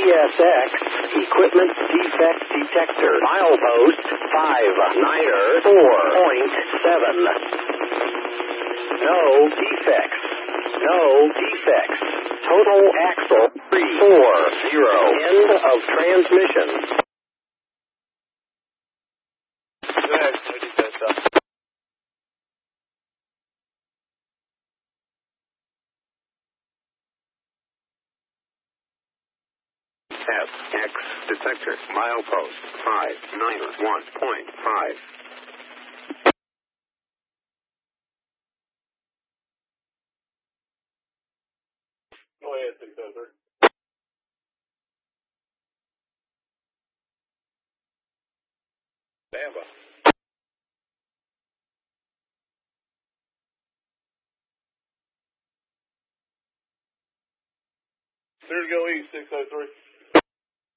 CSX Equipment Defect Detector. Milepost 59er 4.7. No defects. No defects. Total axle 340. End of transmission. FX detector, milepost 591.5. Go ahead, 603. Stand by. Clear to go east, 603.